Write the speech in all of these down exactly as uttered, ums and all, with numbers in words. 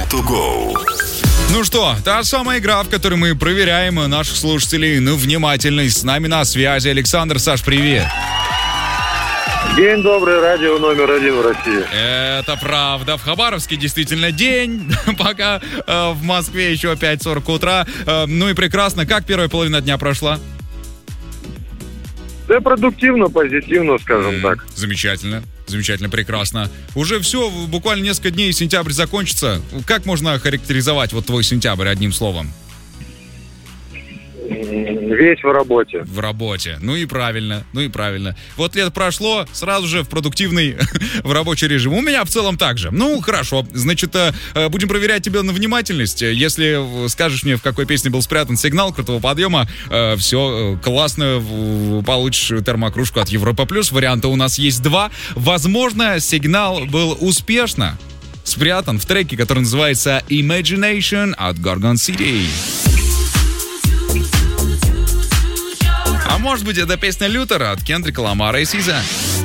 to go. Ну что, та самая игра, в которой мы проверяем наших слушателей на внимательность. С нами на связи Александр. Саш, привет. День добрый, радио номер один в России. Это правда. В Хабаровске действительно день, пока э, в Москве еще пять сорок утра. Э, ну и прекрасно. Как первая половина дня прошла? Да, продуктивно, позитивно, скажем mm, так. Замечательно, замечательно, прекрасно. Уже все, буквально несколько дней, сентябрь закончится. Как можно характеризовать вот твой сентябрь одним словом? Весь в работе. В работе. Ну и правильно, ну и правильно. Вот лето прошло, сразу же в продуктивный, в рабочий режим. У меня в целом так же. Ну, хорошо. Значит, будем проверять тебя на внимательность. Если скажешь мне, в какой песне был спрятан сигнал крутого подъема, все, классно, получишь термокружку от Европа Плюс. Варианта у нас есть два. Возможно, сигнал был успешно спрятан в треке, который называется Imagination от Gorgon City. А может быть, это песня Лютера от Кендрика Ламара и Сиза.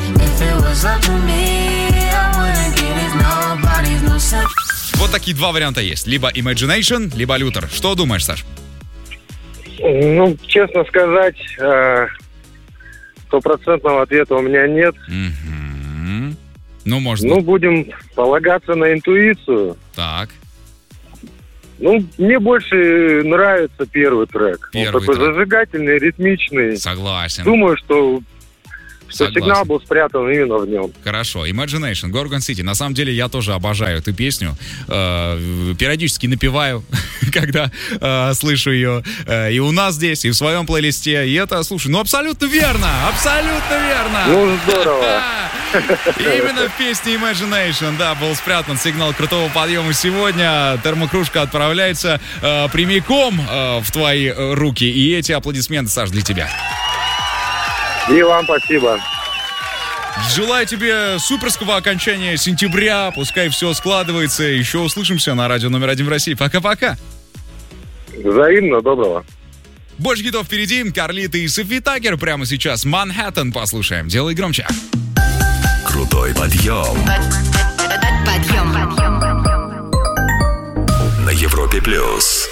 Вот такие два варианта есть. Либо Imagination, либо Лютер. Что думаешь, Саш? Ну, честно сказать, стопроцентного ответа у меня нет. Mm-hmm. Ну, может Ну, быть. будем полагаться на интуицию. Так. Ну, мне больше нравится первый трек. Первый Он такой трек. зажигательный, ритмичный. Согласен. Думаю, что, что Согласен. сигнал был спрятан именно в нем. Хорошо. Imagination, Gorgon City. На самом деле, я тоже обожаю эту песню. Э, периодически напеваю, когда э, слышу ее. Э, и у нас здесь, и в своем плейлисте. И это, слушай, ну абсолютно верно. Абсолютно верно. Ну, здорово. Именно в песне Imagination, да, был спрятан сигнал крутого подъема сегодня. Термокружка отправляется э, прямиком э, в твои э, руки. И эти аплодисменты, Саш, для тебя. И вам спасибо. Желаю тебе суперского окончания сентября. Пускай все складывается. Еще услышимся на радио номер один в России. Пока-пока. Взаимно, доброго. Больше хитов впереди. Карлита и Софи Таккер прямо сейчас. Манхэттен послушаем. Делай громче. Крутой подъем. Подъем. На Европе Плюс.